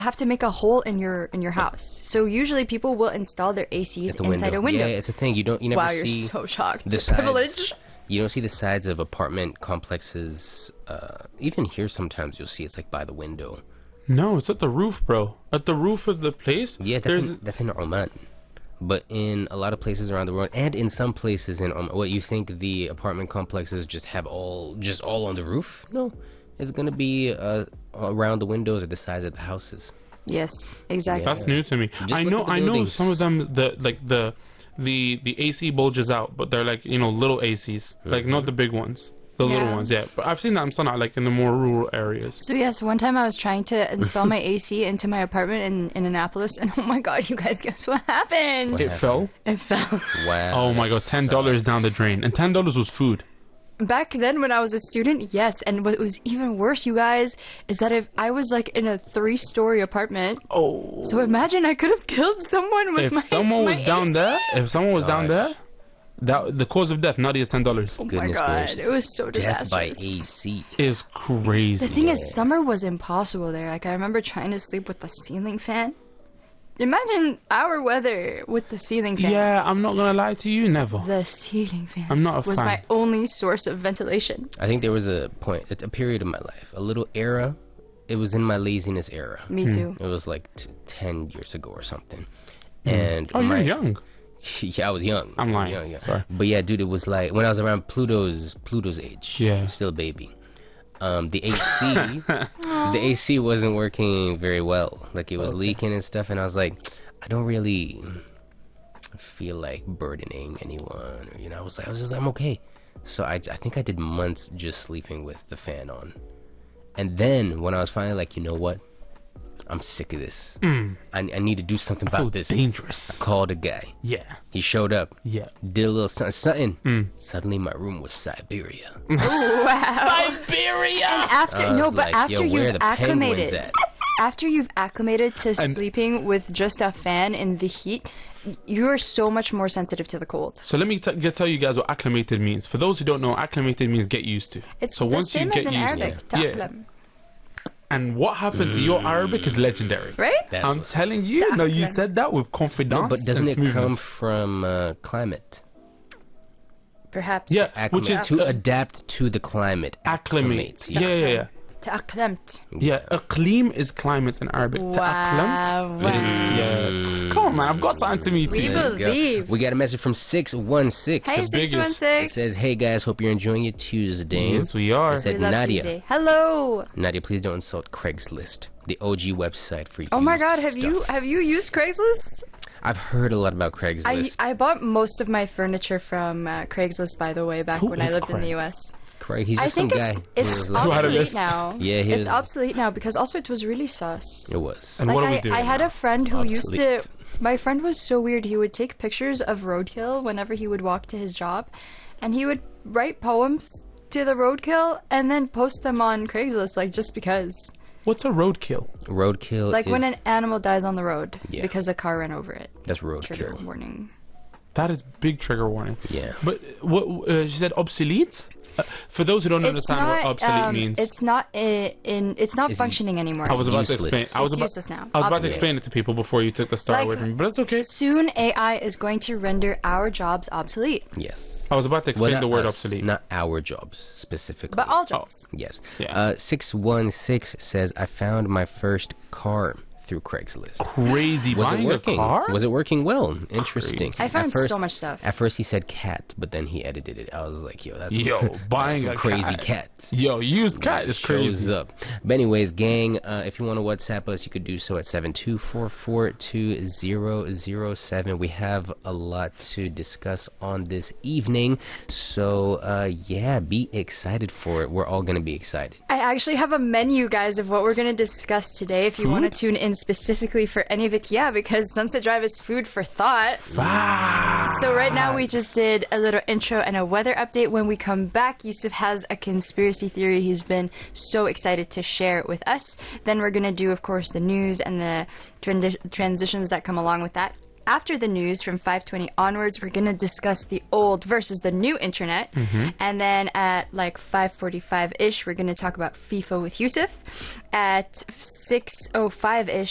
have to make a hole in your house. So usually people will install their ACs inside a window. Yeah, it's a thing. You never wow, see. You're so shocked. The Privilege. sides, you don't see the sides of apartment complexes. Even here, sometimes you'll see it's like by the window. No, it's at the roof, bro. At the roof of the place. Yeah, that's in Oman. But in a lot of places around the world, and in some places in Oman, what you think the apartment complexes just have all on the roof? No, it's gonna be around the windows or the sides of the houses. Yes, exactly. That's new to me. I know some of them. The AC bulges out, but they're like little ACs, like not the big ones. The little ones, yeah. But I've seen that in Sana'a, like in the more rural areas. So yes, one time I was trying to install my AC into my apartment in Annapolis, and oh my god, you guys, guess what happened? It fell? It fell. Wow. Oh my god, $10 down the drain. And $10 was food. Back then when I was a student, yes, and what was even worse, you guys, is that if I was like in a 3-story apartment, so imagine I could have killed someone with if someone was down AC. there, the cause of death, Nadia's $10. Oh Goodness my god, gracious. it was so Death by disastrous. AC. Is crazy. The thing is, summer was impossible there. Like, I remember trying to sleep with the ceiling fan. Imagine our weather with the ceiling fan. Yeah, I'm not gonna lie to you, never. The ceiling fan I'm not a was fan. my only source of ventilation. I think there was a period in my life, a little era. It was in my laziness era. Me too. It was like 10 years ago or something. And You're young. Yeah, I was young. I'm lying. Young. Sorry. But yeah, dude, it was like when I was around Pluto's age. Yeah. Still a baby. The AC wasn't working very well. Like it was leaking and stuff, and I was like, I don't really feel like burdening anyone. Or, I'm okay. So I think I did months just sleeping with the fan on. And then when I was finally like, you know what? I'm sick of this. I need to do something about this. Dangerous. I called a guy. Yeah. He showed up. Yeah. Did a little something. Suddenly my room was Siberia. Wow. Siberia. And after Yo, where you've the penguins acclimated, at? after you've acclimated to sleeping with just a fan in the heat, you're so much more sensitive to the cold. So let me tell you guys what acclimated means. For those who don't know, acclimated means get used to. It's so the once same you get as in used Arabic. to it. Ta'aqlam. And what happened to your Arabic is legendary. Right? That's I'm what's- telling you. No, you said that with confidence. No, but doesn't and it come smoothness. from climate? Perhaps. Yeah, Acclimate. which is to adapt to the climate. acclimate. Yeah. Ta'aqlamt. Yeah, aqlim is climate in Arabic. Wow. Ta'aqlamt is, Come on, man. I've got something to meet We you. will- believe. We got a message from 616. Hey, biggest. 616. It says, hey guys, hope you're enjoying your Tuesday. Yes, we are. It said, We love Nadia. Tuesday. Hello. Nadia, please don't insult Craigslist, the OG website for Oh my used god, stuff. have you used Craigslist? I've heard a lot about Craigslist. I bought most of my furniture from Craigslist, by the way, back Who when I is lived in the Craig? US. Craig, he's I just some think guy. it's who was like, Who had a obsolete list? now. Yeah, he it's was- obsolete now because also it was really sus. It was. And what are we Like doing? I had now? a friend who used to. Obsolete. My friend was so weird. He would take pictures of roadkill whenever he would walk to his job, and he would write poems to the roadkill and then post them on Craigslist, like just because. What's a roadkill? Roadkill Like is... when an animal dies on the road Yeah. because a car ran over it. That's Trigger roadkill. warning. That is big trigger warning. Yeah. But what she said, obsolete. For those who don't understand what obsolete means, It's not it's not functioning anymore. I was about to useless. explain. It's useless now. I was about to Obsolete. explain it to people before you took the star Like- away from me, but that's okay. Soon AI is going to render our jobs obsolete. Yes. I was about to explain Well, the not word us, obsolete. Not our jobs, specifically. But all jobs. Yes. Yeah. 616 says, I found my first car through Craigslist. Crazy. Was it Buying working? a car? Was it working well? Interesting. I found At first- so much stuff. At first he said cat, but then he edited it. I was like, yo, that's Buying that's a crazy cat. cat. Yo, used cat is Shows crazy. up. But anyways, gang, if you want to WhatsApp us, you could do so at 724420007. We have a lot to discuss on this evening, so yeah, be excited for it. We're all gonna be excited. I actually have a menu, guys, of what we're going to discuss today. If you want to tune in specifically for any of it, yeah, because Sunset Drive is food for thought. So right now we just did a little intro and a weather update. When we come back, Yusuf has a conspiracy theory he's been so excited to share with us. Then we're going to do, of course, the news and the transitions that come along with that. After the news from 5:20 onwards, we're going to discuss the old versus the new internet. And then at like 5:45-ish, we're going to talk about FIFA with Yusuf. At 6:05-ish,